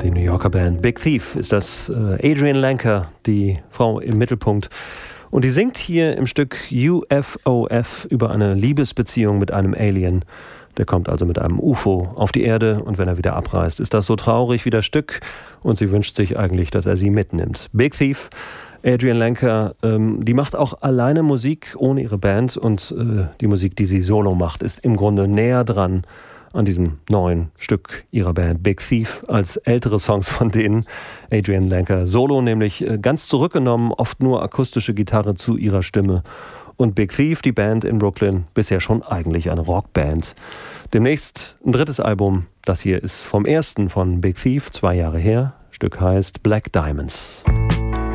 die New Yorker Band Big Thief, ist das Adrienne Lenker, die Frau im Mittelpunkt. Und die singt hier im Stück UFOF über eine Liebesbeziehung mit einem Alien. Der kommt also mit einem UFO auf die Erde und wenn er wieder abreist, ist das so traurig wie das Stück und sie wünscht sich eigentlich, dass er sie mitnimmt. Big Thief, Adrienne Lenker, die macht auch alleine Musik ohne ihre Band und die Musik, die sie solo macht, ist im Grunde näher dran an diesem neuen Stück ihrer Band Big Thief als ältere Songs von denen. Adrienne Lenker solo, nämlich ganz zurückgenommen, oft nur akustische Gitarre zu ihrer Stimme. Und Big Thief, die Band in Brooklyn, bisher schon eigentlich eine Rockband. Demnächst ein drittes Album, das hier ist vom ersten von Big Thief, 2 Jahre her. Stück heißt Black Diamonds.